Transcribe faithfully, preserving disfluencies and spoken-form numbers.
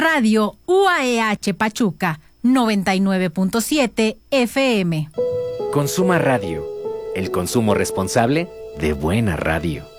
Radio U A E H Pachuca, noventa y nueve punto siete F M. Consuma Radio, el consumo responsable de buena radio.